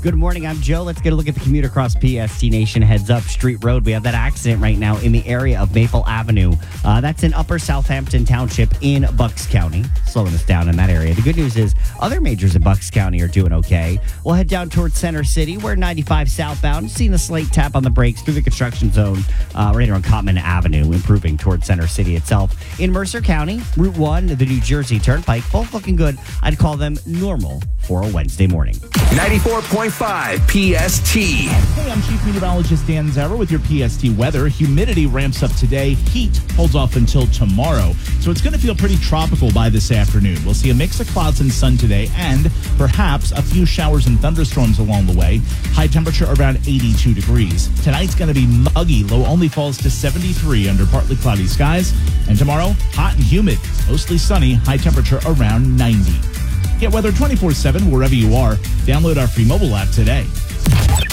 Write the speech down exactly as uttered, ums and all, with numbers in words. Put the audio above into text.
Good morning, I'm Joe. Let's get a look at the commute across P S T Nation. Heads up Street Road. We have that accident right now in the area of Maple Avenue. Uh, that's in Upper Southampton Township in Bucks County. Slowing us down in that area. The good news is other majors in Bucks County are doing okay. We'll head down towards Center City. We're ninety-five southbound. Seeing a slight tap on the brakes through the construction zone uh, right around Cottman Avenue, improving towards Center City itself. In Mercer County, Route one, the New Jersey Turnpike, both looking good. I'd call them normal for a Wednesday morning. ninety-four point five P S T. Hey, I'm Chief Meteorologist Dan Zarrow with your P S T weather. Humidity ramps up today. Heat holds off until tomorrow. So it's going to feel pretty tropical by this afternoon. We'll see a mix of clouds and sun today and perhaps a few showers and thunderstorms along the way. High temperature around eighty-two degrees. Tonight's going to be muggy. Low only falls to seventy-three under partly cloudy skies. And tomorrow, hot and humid. Mostly sunny. High temperature around ninety. Get weather twenty-four seven wherever you are. Download our free mobile app today.